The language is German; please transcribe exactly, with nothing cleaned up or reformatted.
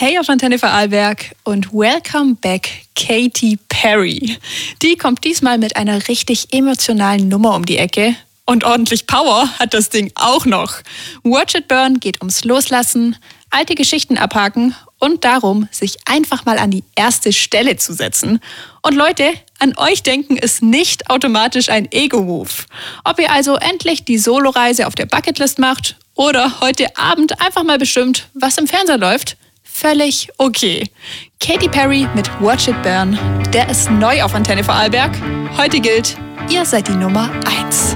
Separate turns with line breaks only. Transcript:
Hey auf Antenne Vorarlberg und welcome back Katy Perry. Die kommt diesmal mit einer richtig emotionalen Nummer um die Ecke. Und ordentlich Power hat das Ding auch noch. Watch It Burn geht ums Loslassen, alte Geschichten abhaken und darum, sich einfach mal an die erste Stelle zu setzen. Und Leute, an euch denken ist nicht automatisch ein Ego-Move. Ob ihr also endlich die Soloreise auf der Bucketlist macht oder heute Abend einfach mal bestimmt, was im Fernseher läuft, völlig okay. Katy Perry mit Watch It Burn, der ist neu auf Antenne Vorarlberg. Heute gilt, ihr seid die Nummer eins.